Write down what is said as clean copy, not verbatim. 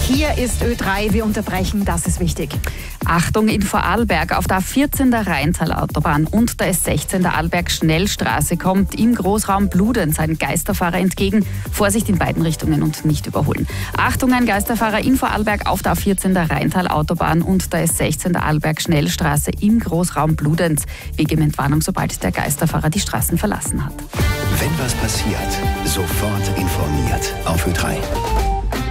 Hier ist Ö3, wir unterbrechen, das ist wichtig. Achtung, in Vorarlberg auf der A14 der Rheintal-Autobahn und der S16 der Arlberg-Schnellstraße kommt im Großraum Bludenz ein Geisterfahrer entgegen. Vorsicht in beiden Richtungen und nicht überholen. Achtung, ein Geisterfahrer in Vorarlberg auf der A14 der Rheintal-Autobahn und der S16 der Arlberg-Schnellstraße im Großraum Bludenz. Wegementwarnung, sobald der Geisterfahrer die Straßen verlassen hat. Wenn was passiert, sofort informiert auf Ö3.